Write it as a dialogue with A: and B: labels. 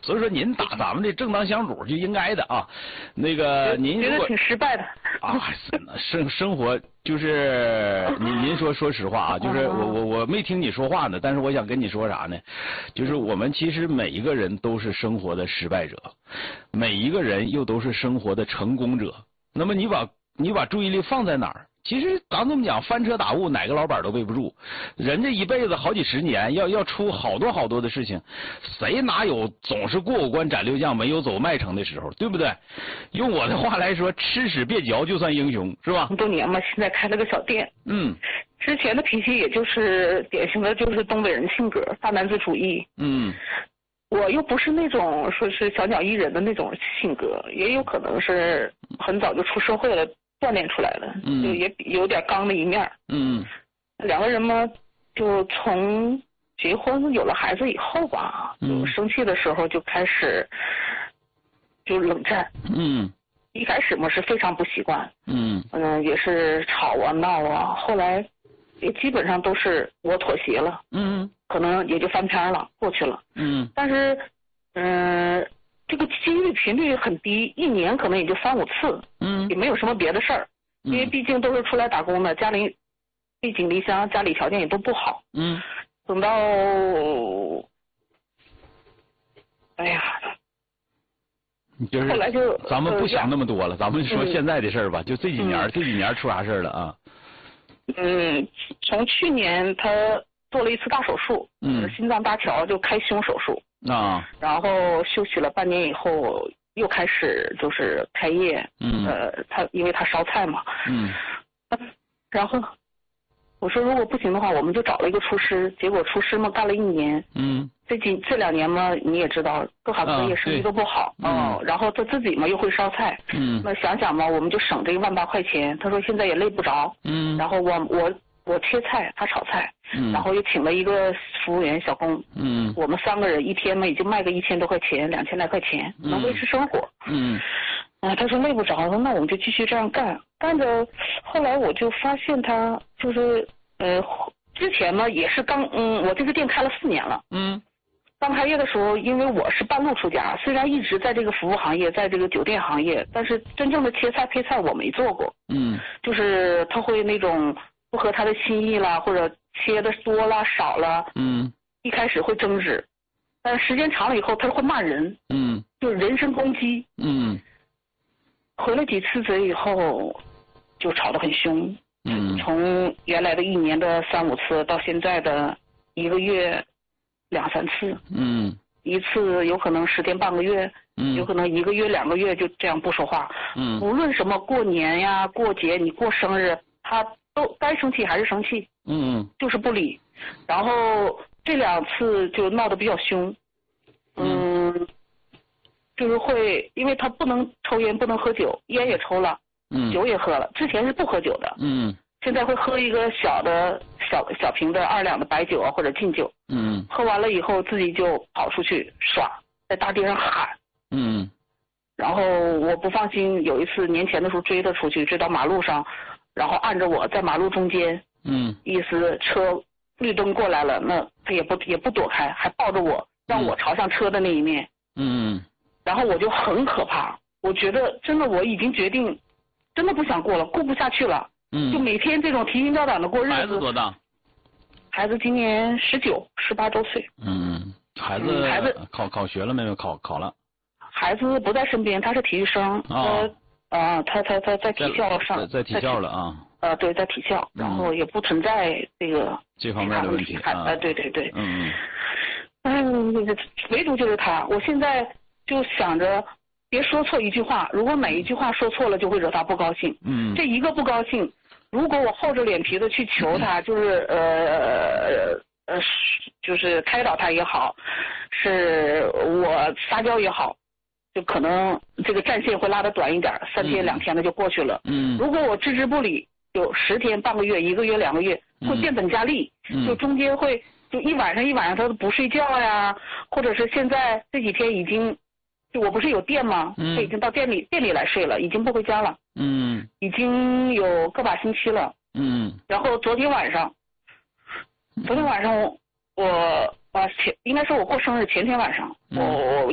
A: 所以说您打咱们的正当香主就应该的啊。那个您
B: 觉得挺失败的
A: 啊，生活就是您说实话啊，就是我没听你说话呢，但是我想跟你说啥呢？就是我们其实每一个人都是生活的失败者，每一个人又都是生活的成功者。那么你把注意力放在哪儿？其实咱这么讲，翻车打误哪个老板都背不住，人这一辈子好几十年，要出好多的事情，谁哪有总是过关斩六将，没有走麦城的时候，对不对？用我的话来说，吃屎别嚼就算英雄，是吧？
B: 多年嘛，现在开了个小店。之前的脾气也就是典型的就是东北人性格，大男子主义。我又不是那种说是小鸟依人的那种性格，也有可能是很早就出社会了。锻炼出来的，就也有点刚的一面。两个人嘛，就从结婚有了孩子以后吧，就生气的时候就开始就冷战。一开始嘛是非常不习惯。也是吵啊闹啊，后来也基本上都是我妥协了。可能也就翻篇了，过去了。但是这个几率频率很低，一年可能也就3、5次，也没有什么别的事儿，因为毕竟都是出来打工的，家里背井离乡，家里条件也都不好，等到，哎呀，
A: 就是
B: 后来就
A: 咱们不想那么多了，咱们说现在的事儿吧，就这几年出啥事儿了啊？
B: 从去年他做了一次大手术，心脏搭桥，就开胸手术。然后休息了半年以后，又开始就是开业。因为他烧菜嘛。然后我说如果不行的话，我们就找了一个厨师，结果厨师嘛干了1年。这2年嘛，你也知道各行各业生意都不好。然后他自己嘛又会烧菜。那想想嘛，我们就省这1万8块钱。他说现在也累不着。然后我切菜，他炒菜，然后又请了一个服务员小工，我们3个人一天嘛也就卖个1000多块钱，2000来块钱，能维持生活。他说累不着，那我们就继续这样干着，后来我就发现他就是之前嘛也是我这个店开了4年了。刚开业的时候，因为我是半路出家，虽然一直在这个服务行业，在这个酒店行业，但是真正的切菜配菜我没做过。就是他会那种不合他的心意啦，或者切的多啦少了，一开始会争执，但是时间长了以后他会骂人，就是人身攻击。回了几次嘴以后就吵得很凶。从原来的1年的3、5次到现在的1个月2、3次。一次有可能10天半个月，有可能1个月2个月就这样不说话。无论什么过年呀过节，你过生日，他都该生气还是生气。就是不理。然后这2次就闹得比较凶。就是会，因为他不能抽烟不能喝酒，烟也抽了，酒也喝了，之前是不喝酒的。现在会喝一个小瓶的2两的白酒啊，或者劲酒。喝完了以后自己就跑出去耍，在大街上喊。然后我不放心，有一次年前的时候追他出去，追到马路上，然后按着我在马路中间。意思车绿灯过来了，那他也不躲开，还抱着我，让我朝向车的那一面。然后我就很可怕，我觉得真的我已经决定，真的不想过了，过不下去了。就每天这种提心吊胆的过日子。
A: 孩子多大？孩
B: 子今年19、18周岁。
A: 孩子考学了没有？考了。
B: 孩子不在身边，他是体育生。他在体校上。
A: 在体校了啊。
B: 对，在体校，然后也不存在
A: 这方面的问题。
B: 对。唯独就是他，我现在就想着别说错一句话，如果每一句话说错了就会惹他不高兴。这一个不高兴，如果我厚着脸皮的去求他，就是开导他也好，是我撒娇也好，就可能这个战线会拉得短一点，3天2天的就过去了。如果我置之不理，有10天半个月1个月2个月，会变本加厉。就中间会就一晚上他都不睡觉呀，或者是现在这几天已经，就我不是有店吗？他已经到店里来睡了，已经不回家了。已经有个把星期了。然后昨天晚上我应该说我过生日前天晚上，我